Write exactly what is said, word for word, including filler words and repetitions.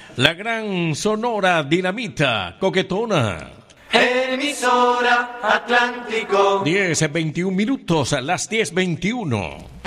La gran Sonora Dinamita, coquetona. Emisora Atlántico. diez, veintiún minutos, a las diez veintiuno.